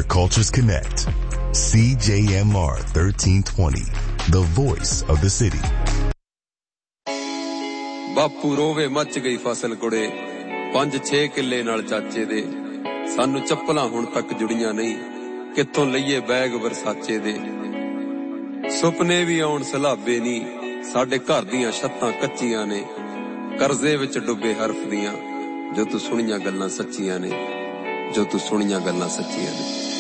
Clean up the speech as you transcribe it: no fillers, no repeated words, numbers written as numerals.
cultures connect. CJMR 1320, the voice of the city. ਬਾਪੂ ਰੋਵੇ ਮੱਚ ਗਈ ਫਸਲ ਕੁੜੇ 5-6 ਕਿੱਲੇ ਨਾਲ ਚਾਚੇ ਦੇ ਸਾਨੂੰ ਚੱਪਲਾਂ ਹੁਣ ਤੱਕ ਜੁੜੀਆਂ ਨਹੀਂ ਕਿੱਥੋਂ ਲਈਏ ਬੈਗ ਵਰਸਾਚੇ ਦੇ ਸੁਪਨੇ ਵੀ ਆਉਣ ਸਲਾਬੇ ਨਹੀਂ ਸਾਡੇ ਘਰ ਦੀਆਂ ਛੱਤਾਂ ਕੱਚੀਆਂ ਨੇ ਕਰਜ਼ੇ ਵਿੱਚ ਡੁੱਬੇ ਹਰਫ ਦੀਆਂ ਜੋ ਤੂੰ ਸੁਣੀਆਂ ਗੱਲਾਂ ਸੱਚੀਆਂ ਨੇ